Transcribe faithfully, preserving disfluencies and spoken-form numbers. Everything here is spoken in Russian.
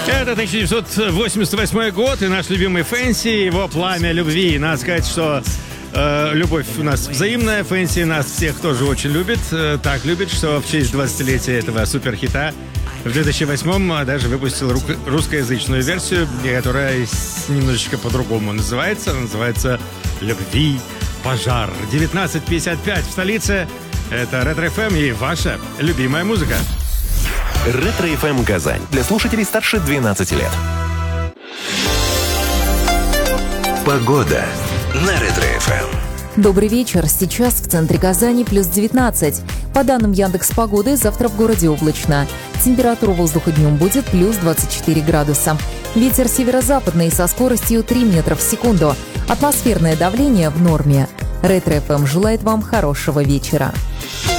Это тысяча девятьсот восемьдесят восьмой год, и наш любимый Фэнси, его «Пламя любви». Надо сказать, что э, любовь у нас взаимная. Фэнси нас всех тоже очень любит. Э, так любит, что в честь двадцатилетия этого суперхита в две тысячи восьмом даже выпустил ру- русскоязычную версию, которая немножечко по-другому называется. Называется «Любви пожар». девятнадцать пятьдесят пять в столице. Это Ретро эф эм и ваша любимая музыка. Ретро эф эм Казань. Для слушателей старше двенадцати лет. Погода на Ретро эф эм. Добрый вечер. Сейчас в центре Казани плюс девятнадцать. По данным Яндекс.Погоды, завтра в городе облачно. Температура воздуха днем будет плюс двадцать четыре градуса. Ветер северо-западный со скоростью три метра в секунду. Атмосферное давление в норме. Ретро эф эм желает вам хорошего вечера.